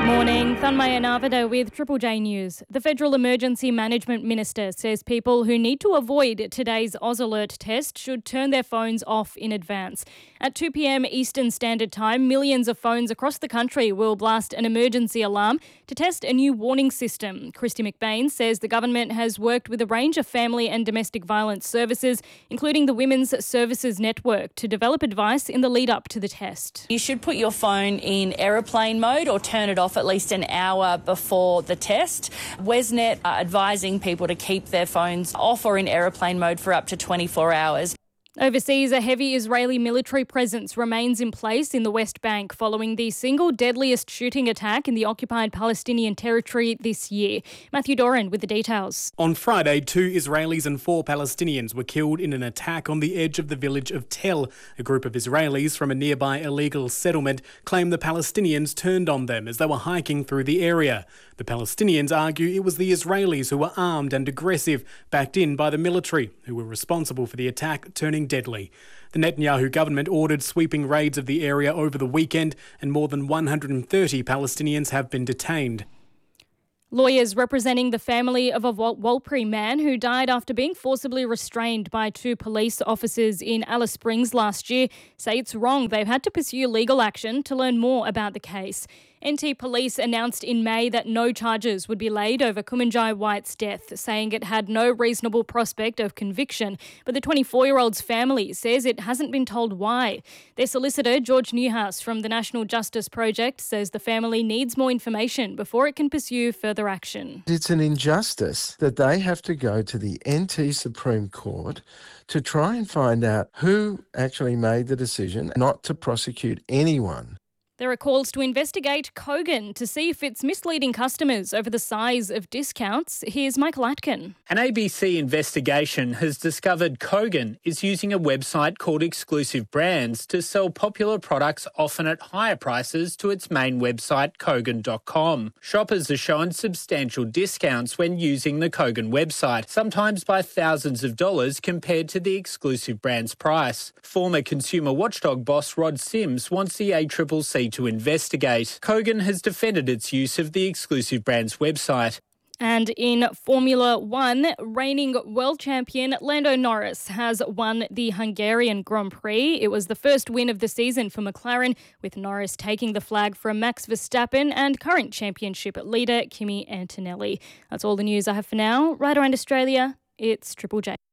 Morning, Thanmaya Navada with Triple J News. The Federal Emergency Management Minister says people who need to avoid today's Oz Alert test should turn their phones off in advance. At 2 p.m. Eastern Standard Time, millions of phones across the country will blast an emergency alarm to test a new warning system. Christy McBain says the government has worked with a range of family and domestic violence services, including the Women's Services Network, to develop advice in the lead up to the test. You should put your phone in aeroplane mode or turn it off at least an hour before the test. Wesnet are advising people to keep their phones off or in aeroplane mode for up to 24 hours. Overseas, a heavy Israeli military presence remains in place in the West Bank following the single deadliest shooting attack in the occupied Palestinian territory this year. Matthew Doran with the details. On Friday, 2 Israelis and 4 Palestinians were killed in an attack on the edge of the village of Tel. A group of Israelis from a nearby illegal settlement claim the Palestinians turned on them as they were hiking through the area. The Palestinians argue it was the Israelis who were armed and aggressive, backed in by the military, who were responsible for the attack turning deadly. The Netanyahu government ordered sweeping raids of the area over the weekend, and more than 130 Palestinians have been detained. Lawyers representing the family of a Warlpiri man who died after being forcibly restrained by 2 police officers in Alice Springs last year say it's wrong. They've had to pursue legal action to learn more about the case. NT Police announced in May that no charges would be laid over Kumanjai White's death, saying it had no reasonable prospect of conviction. But the 24-year-old's family says it hasn't been told why. Their solicitor, George Newhouse from the National Justice Project, says the family needs more information before it can pursue further action. It's an injustice that they have to go to the NT Supreme Court to try and find out who actually made the decision not to prosecute anyone. There are calls to investigate Kogan to see if it's misleading customers over the size of discounts. Here's Michael Atkin. An ABC investigation has discovered Kogan is using a website called Exclusive Brands to sell popular products often at higher prices to its main website, Kogan.com. Shoppers are shown substantial discounts when using the Kogan website, sometimes by thousands of dollars compared to the Exclusive Brands price. Former consumer watchdog boss Rod Sims wants the ACCC to investigate. Kogan has defended its use of the Exclusive Brands website. And in Formula One, reigning world champion Lando Norris has won the Hungarian Grand Prix. It was the first win of the season for McLaren, with Norris taking the flag from Max Verstappen and current championship leader Kimi Antonelli. That's all the news I have for now. Right around Australia, it's Triple J.